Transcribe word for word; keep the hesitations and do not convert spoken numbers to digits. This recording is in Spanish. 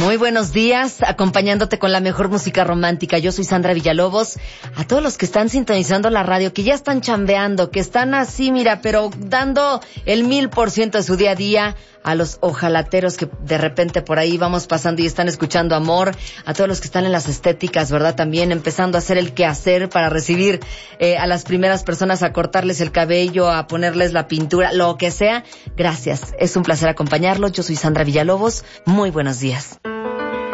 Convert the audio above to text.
Muy buenos días, acompañándote con la mejor música romántica. Yo soy Sandra Villalobos. A todos los que están sintonizando la radio, que ya están chambeando, que están así, mira, pero dando el mil por ciento de su día a día. A los ojalateros que de repente por ahí vamos pasando y están escuchando amor. A todos los que están en las estéticas, ¿verdad? También empezando a hacer el quehacer para recibir eh, a las primeras personas, a cortarles el cabello, a ponerles la pintura, lo que sea. Gracias. Es un placer acompañarlos. Yo soy Sandra Villalobos. Muy buenos días.